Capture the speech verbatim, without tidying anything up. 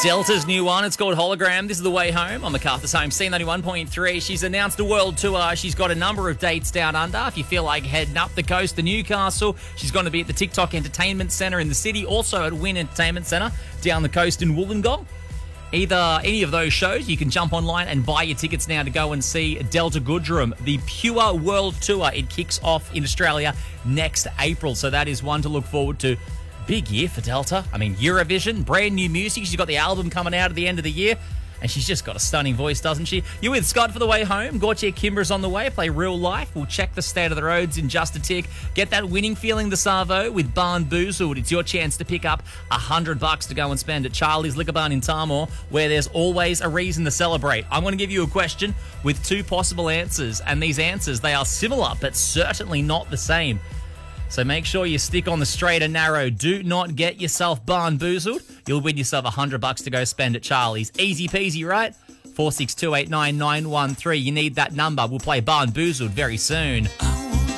Delta's new one. It's called Hologram. This is the way home on MacArthur's Home, C ninety-one point three. She's announced a world tour. She's got a number of dates down under. If you feel like heading up the coast to Newcastle, she's going to be at the TikTok Entertainment Centre in the city, also at Wynn Entertainment Centre down the coast in Wollongong. Either any of those shows, you can jump online and buy your tickets now to go and see Delta Goodrem, the Pure World Tour. It kicks off in Australia next April, so that is one to look forward to. Big year for Delta. I mean, Eurovision, brand new music. She's got the album coming out at the end of the year, and she's just got a stunning voice, doesn't she? You're with Scott for the way home. Gautier Kimbra's on the way. Play Real Life. We'll check the state of the roads in just a tick. Get that winning feeling the Savo with Barn Boozled. It's your chance to pick up a hundred bucks to go and spend at Charlie's Liquor Barn in Tamor, where there's always a reason to celebrate. I'm going to give you a question with two possible answers, and these answers, they are similar, but certainly not the same. So make sure you stick on the straight and narrow. Do not get yourself barn boozled. You'll win yourself a hundred bucks to go spend at Charlie's. Easy peasy, right? four six two eight nine nine one three. You need that number. We'll play Barn Boozled very soon.